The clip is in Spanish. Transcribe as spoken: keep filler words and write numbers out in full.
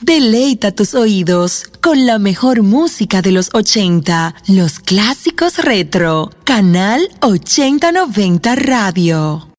Deleita tus oídos con la mejor música de los ochenta, los clásicos retro. Canal ochenta noventa Radio.